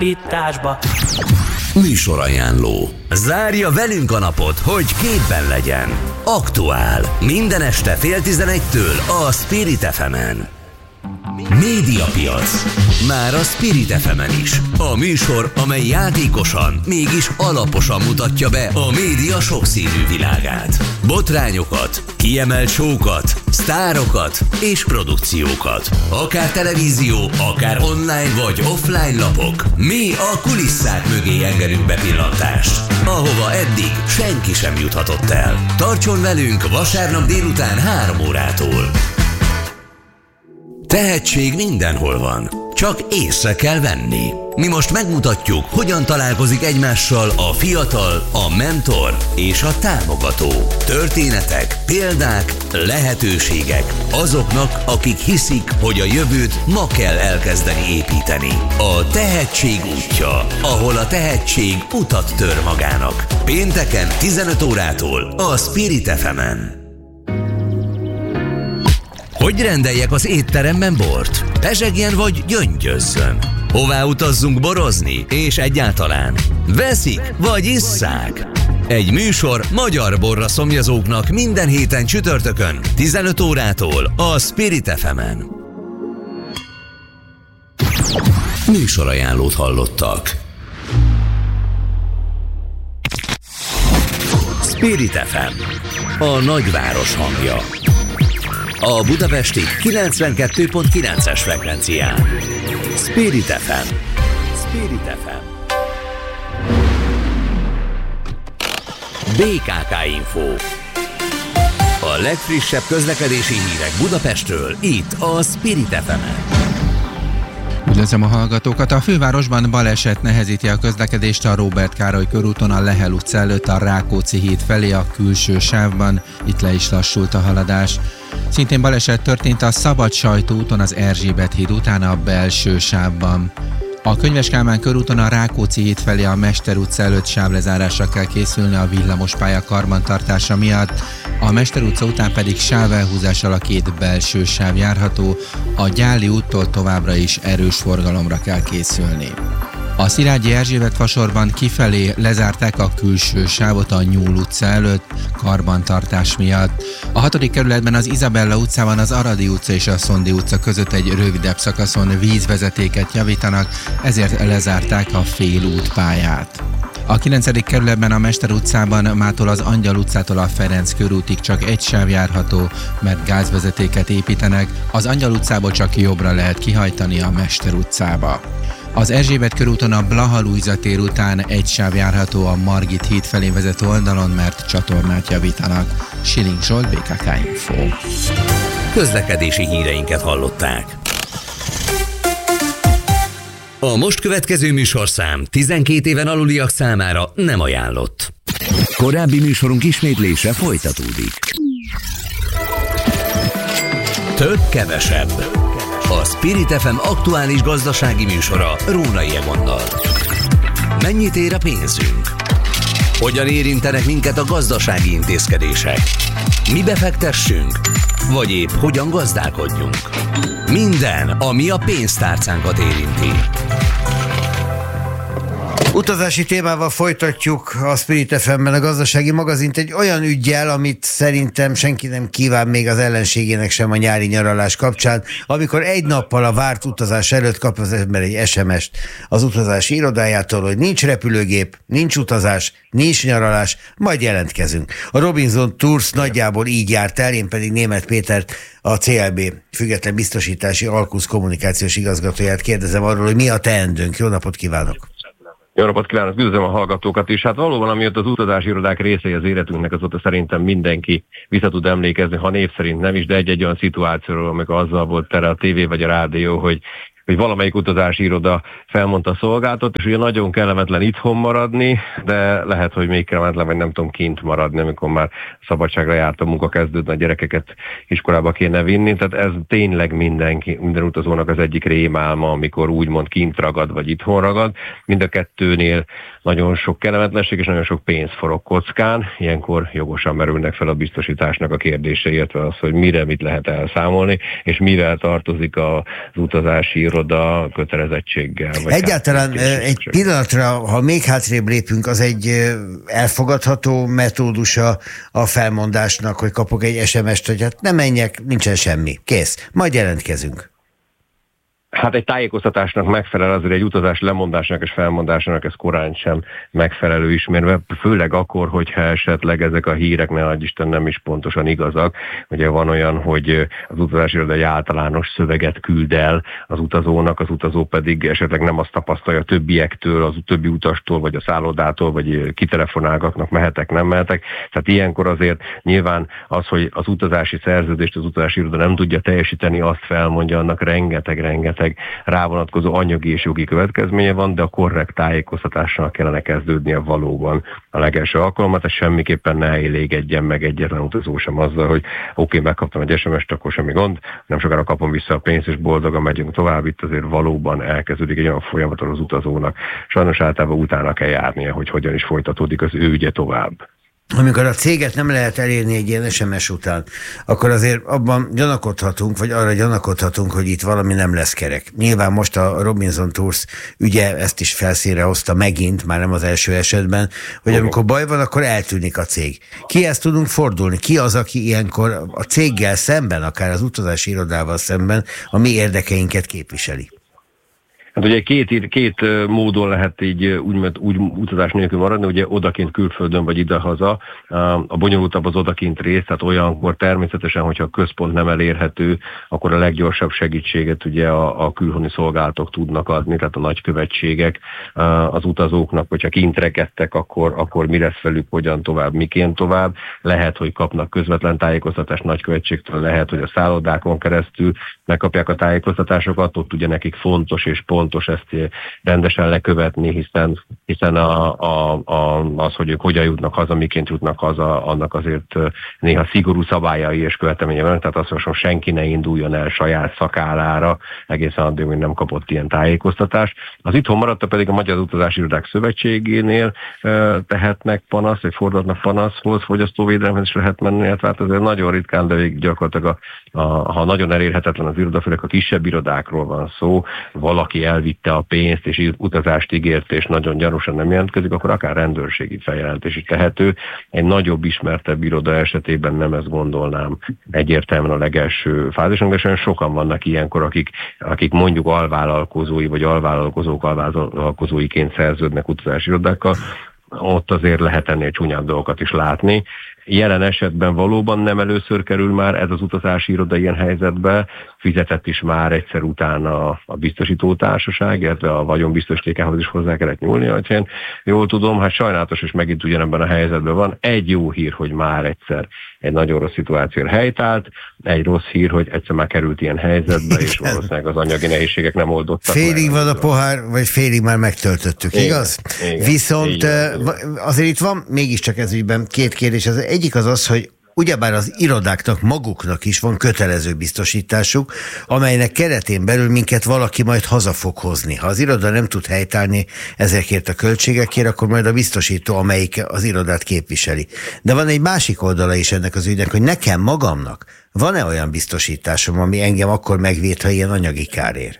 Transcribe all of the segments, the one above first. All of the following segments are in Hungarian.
Pitásba. Műsorajánló. Zárja velünk a napot, hogy képben legyen. Aktuál. Minden este 10:30 a Spirit FM-en. Médiapiac. Már a Spirit FM-en is. A műsor, amely játékosan, mégis alaposan mutatja be a média sokszínű világát. Botrányokat, kiemelt show-kat, sztárokat és produkciókat. Akár televízió, akár online vagy offline lapok. Mi a kulisszák mögé engedünk bepillantást, ahova eddig senki sem juthatott el. Tartson velünk vasárnap délután 3 órától. Tehetség mindenhol van, csak észre kell venni. Mi most megmutatjuk, hogyan találkozik egymással a fiatal, a mentor és a támogató. Történetek, példák, lehetőségek azoknak, akik hiszik, hogy a jövőt ma kell elkezdeni építeni. A tehetség útja, ahol a tehetség utat tör magának. Pénteken 15 órától a Spirit FM-en. Hogy rendeljek az étteremben bort? Pezsegjen vagy gyöngyözzön? Hová utazzunk borozni? És egyáltalán veszik vagy isszák? Egy műsor magyar borra szomjazóknak minden héten csütörtökön 15 órától a Spirit FM-en. Műsorajánlót hallottak. Spirit FM, a nagyváros hangja. A budapesti 92.9-es frekvencián. Spirit FM. Spirit FM. BKK Info. A legfrissebb közlekedési hírek Budapestről, itt a Spirit FM-en. Üdvözlöm a hallgatókat! A fővárosban baleset nehezíti a közlekedést a Róbert Károly körúton a Lehel utca előtt a Rákóczi híd felé a külső sávban. Itt le is lassult a haladás. Szintén baleset történt a Szabad Sajtó úton az Erzsébet híd után a belső sávban. A Könyves Kálmán körúton a Rákóczi híd felé a Mester utca előtt sávlezárásra kell készülni a villamospálya karbantartása miatt. A Mester utca után pedig sávelhúzással a 2 belső sáv járható, a Gyáli úttól továbbra is erős forgalomra kell készülni. A Szilágyi Erzsébet fasorban kifelé lezárták a külső sávot a Nyúl utca előtt karbantartás miatt. A 6. kerületben az Izabella utcában az Aradi utca és a Szondi utca között egy rövidebb szakaszon vízvezetéket javítanak, ezért lezárták a félútpályát. A 9. kerületben a Mester utcában mától az Angyal utcától a Ferenc körútig csak egy sáv járható, mert gázvezetéket építenek, az Angyal utcából csak jobbra lehet kihajtani a Mester utcába. Az Erzsébet körúton a Blaha Lujza tér után egy sáv járható a Margit híd felé vezető oldalon, mert csatornát javítanak. Siling Zsolt, BKK Info. Közlekedési híreinket hallották. A most következő műsorszám 12 éven aluliak számára nem ajánlott. Korábbi műsorunk ismétlése folytatódik. Több kevesebb. A Spirit FM aktuális gazdasági műsora Rónai Egonnal. Mennyit ér a pénzünk? Hogyan érintenek minket a gazdasági intézkedések? Mi befektessünk? Vagy épp hogyan gazdálkodjunk? Minden, ami a pénztárcánkat érinti. Utazási témával folytatjuk a Spirit FM-ben a gazdasági magazint egy olyan üggyel, amit szerintem senki nem kíván még az ellenségének sem a nyári nyaralás kapcsán, amikor egy nappal a várt utazás előtt kap az ember egy SMS-t az utazási irodájától, hogy nincs repülőgép, nincs utazás, nincs nyaralás, majd jelentkezünk. A Robinson Tours nagyjából így járt el, én pedig Németh Pétert, a CLB független biztosítási Alkusz kommunikációs igazgatóját kérdezem arról, hogy mi a teendőnk. Jó napot kívánok! Jó napot kívánok, üdvözlöm a hallgatókat is. Hát valóban, amiatt az utazási irodák részei az életünknek, azóta szerintem mindenki vissza tud emlékezni, ha név szerint nem is, de egy olyan szituációról, amikor azzal volt tele a tévé vagy a rádió, hogy valamelyik utazási iroda felmondta a szolgáltatót, és ugye nagyon kellemetlen itthon maradni, de lehet, hogy még kellemetlen, vagy nem tudom, kint maradni, amikor már szabadságra járt, a munka kezdődne, a gyerekeket iskolába kéne vinni. Tehát ez tényleg minden utazónak az egyik rémálma, amikor úgymond kint ragad, vagy itthon ragad. Mind a kettőnél nagyon sok kellemetlenség és nagyon sok pénz forog kockán. Ilyenkor jogosan merülnek fel a biztosításnak a kérdése, illetve az, hogy mire mit lehet elszámolni, és mivel tartozik az utazási iroda iroda kötelezettséggel. Egyáltalán egy pillanatra, ha még hátrébb lépünk, az egy elfogadható metódusa a felmondásnak, hogy kapok egy SMS-t, hogy hát nem menjek, nincsen semmi. Kész. Majd jelentkezünk. Hát egy tájékoztatásnak megfelel, azért egy utazás lemondásnak és felmondásának ez korán sem megfelelő ismérve, főleg akkor, hogyha esetleg ezek a hírek, ne adj Isten, nem is pontosan igazak. Ugye van olyan, hogy az utazási iroda egy általános szöveget küld el az utazónak, az utazó pedig esetleg nem azt tapasztalja a többiektől, az többi utastól, vagy a szállodától, vagy kitelefonálgatnak, mehetek, nem mehetek. Tehát ilyenkor azért nyilván az, hogy az utazási szerződést az utazási iroda nem tudja teljesíteni, azt felmondja, annak rengeteg rávonatkozó anyagi és jogi következménye van, de a korrekt tájékoztatással kellene kezdődnie valóban a legelső alkalommal, tehát semmiképpen ne elégedjen meg egyetlen utazó sem azzal, hogy oké, megkaptam egy SMS-t, akkor semmi gond, nem sokára kapom vissza a pénzt, és boldogan megyünk tovább, itt azért valóban elkezdődik egy olyan folyamat az utazónak. Sajnos általában utána kell járnia, hogy hogyan is folytatódik az ő ügye tovább. Amikor a céget nem lehet elérni egy ilyen SMS után, akkor azért abban gyanakodhatunk, vagy arra gyanakodhatunk, hogy itt valami nem lesz kerek. Nyilván most a Robinson Tours ügye ezt is felszínre hozta megint, már nem az első esetben, hogy amikor baj van, akkor eltűnik a cég. Kihez tudunk fordulni? Ki az, aki ilyenkor a céggel szemben, akár az utazási irodával szemben a mi érdekeinket képviseli? Hát ugye két módon lehet így úgy utazás nélkül maradni, ugye odakint külföldön vagy idehaza. A bonyolultabb az odakint rész, tehát olyankor természetesen, hogyha a központ nem elérhető, akkor a leggyorsabb segítséget ugye a külhoni szolgálatok tudnak adni, tehát a nagykövetségek az utazóknak, hogyha kint rekedtek, akkor mi lesz velük, hogyan tovább, miként tovább. Lehet, hogy kapnak közvetlen tájékoztatást nagykövetségtől, lehet, hogy a szállodákon keresztül megkapják a tájékoztatásokat, ott ugye nekik fontos és pontos ezt rendesen lekövetni, hiszen az, hogy ők hogyan jutnak haza, miként jutnak haza, annak azért néha szigorú szabályai és követelménye van, tehát azt mondom, senki ne induljon el saját szakállára, egészen addig, hogy nem kapott ilyen tájékoztatást. Az itthon maradta pedig a Magyar Utazási Irodák Szövetségénél tehetnek panaszt, vagy fordulhatnak panaszhoz, fogyasztóvédelemhez is lehet menni, hát azért nagyon ritkán, de végig gyakorlatilag ha nagyon elérhetetlen az iroda, főleg a kisebb irodákról van szó, valaki elvitte a pénzt, és utazást ígért, és nagyon gyanúsan nem jelentkezik, akkor akár rendőrségi feljelentés is tehető. Egy nagyobb, ismertebb iroda esetében nem ezt gondolnám egyértelműen a legelső fázison, de nagyon sokan vannak ilyenkor, akik mondjuk alvállalkozói, vagy alvállalkozók alvállalkozóiként szerződnek utazási irodákkal, ott azért lehet ennél csúnyább dolgokat is látni. Jelen esetben valóban nem először kerül már ez az utazási iroda ilyen helyzetbe, fizetett is már egyszer utána a biztosítótársaság, illetve a vagyonbiztosítékához is hozzá kellett nyúlni, ha én jól tudom, hát sajnálatos, és megint ugyanebben a helyzetben van. Egy jó hír, hogy már egyszer egy nagyon rossz szituációra helytált, egy rossz hír, hogy egyszer már került ilyen helyzetbe, és valószínűleg az anyagi nehézségek nem oldottak. Félig van a pohár, vagy félig már megtöltöttük, igaz? Igen, viszont azért itt van mégiscsak ez ügyben két kérdés. Az egyik az, hogy ugyebár az irodáknak maguknak is van kötelező biztosításuk, amelynek keretén belül minket valaki majd haza fog hozni. Ha az iroda nem tud helytállni ezekért a költségekért, akkor majd a biztosító, amelyik az irodát képviseli. De van egy másik oldala is ennek az ügynek, hogy nekem magamnak van-e olyan biztosításom, ami engem akkor megvéd, ha ilyen anyagi kár ér?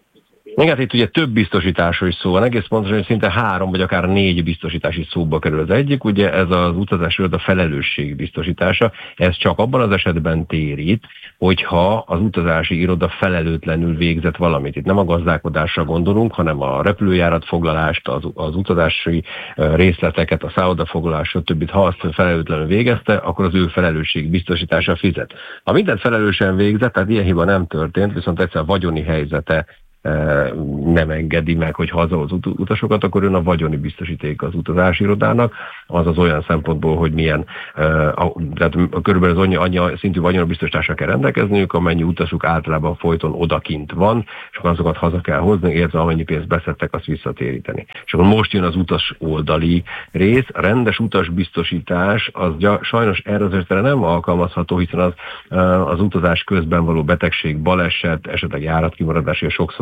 Igen, itt ugye több biztosításról is szó van, egész pontosan, hogy szinte 3 vagy akár 4 biztosítás is szóba kerül. Az egyik, ugye ez az utazási iroda felelősség biztosítása, ez csak abban az esetben térít, hogyha az utazási iroda felelőtlenül végzett valamit. Itt nem a gazdálkodásra gondolunk, hanem a repülőjáratfoglalást, az utazási részleteket, a szállodafoglalást, stb. Ha azt felelőtlenül végezte, akkor az ő felelősség biztosítása fizet. Ha mindent felelősen végzett, tehát ilyen hiba nem történt, viszont egyszer vagyoni helyzete nem engedi meg, hogy haza az utasokat, akkor jön a vagyoni biztosíték az utazási irodának, az olyan szempontból, hogy milyen, tehát körülbelül az annyi szintű vagyonbiztosításra kell rendelkezniük, amennyi utasuk általában folyton odakint van, és akkor azokat haza kell hozni, illetve amennyi pénzt beszedtek, azt visszatéríteni. És akkor most jön az utas oldali rész, a rendes utasbiztosítás, az sajnos erre az esetre nem alkalmazható, hiszen az utazás közben való betegség, baleset, esetleg járatkimaradás, és sokszor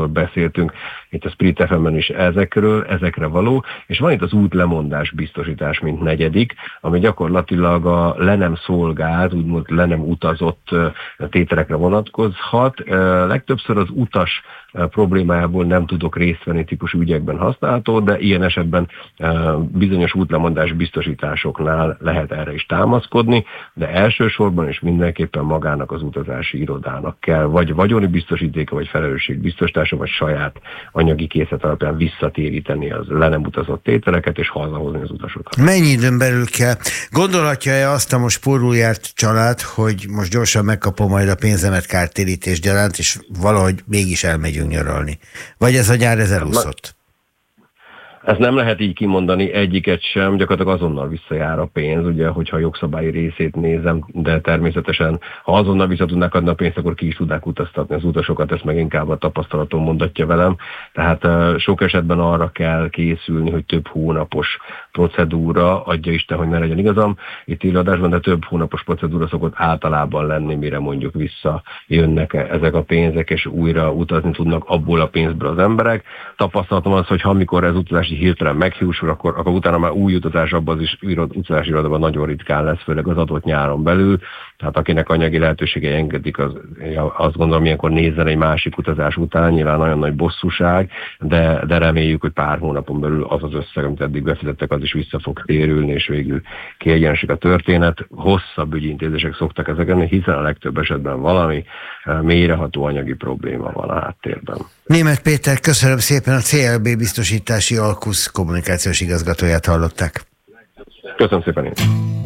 amiről beszéltünk itt a Spirit FM-ben is ezekre való, és van itt az útlemondás biztosítás, mint negyedik, ami gyakorlatilag a le nem szolgált, úgymond le nem utazott tételekre vonatkozhat. Legtöbbször az utas problémájából nem tudok részt venni típusú ügyekben használható, de ilyen esetben bizonyos útlemondás biztosításoknál lehet erre is támaszkodni, de elsősorban és mindenképpen magának az utazási irodának kell, vagy vagyoni biztosítéka, vagy felelősségbiztosítása, vagy saját anyagi készlet alapján visszatéríteni az le nem utazott tételeket, és hazahozni az utasokat. Mennyi időn belül kell? Gondolhatja-e azt a most porul járt család, hogy most gyorsan megkapom majd a pénzemet kártérítés gyaránt, és valahogy mégis elmegyünk nyaralni? Vagy ez a nyár elúszott? Ezt nem lehet így kimondani, egyiket sem, gyakorlatilag azonnal visszajár a pénz, ugye, hogyha a jogszabályi részét nézem, de természetesen, ha azonnal vissza tudnák adni a pénzt, akkor ki is tudnák utaztatni az utasokat, ezt meg inkább a tapasztalatom mondatja velem. Tehát sok esetben arra kell készülni, hogy több hónapos procedúra, adja Isten, hogy ne legyen igazam itt illadásban, de több hónapos procedúra szokott általában lenni, mire mondjuk visszajönnek ezek a pénzek, és újra utazni tudnak abból a pénzből az emberek. Tapasztalatom az, hogy amikor ez utazási hirtelen meghiúsul, akkor utána már új utazás abban az utazási irodában nagyon ritkán lesz, főleg az adott nyáron belül. Tehát akinek anyagi lehetőségei engedik, azt gondolom, ilyenkor nézzen egy másik utazás után, nyilván nagyon nagy bosszúság, de reméljük, hogy pár hónapon belül az az összeg, amit eddig befizettek, az is vissza fog térülni, és végül kiegyenesik a történet. Hosszabb ügyintézések szoktak ezeken, hiszen a legtöbb esetben valami mélyreható anyagi probléma van a háttérben. Németh Péter, köszönöm szépen, a CLB biztosítási Alkusz kommunikációs igazgatóját hallották. Köszönöm szépen én.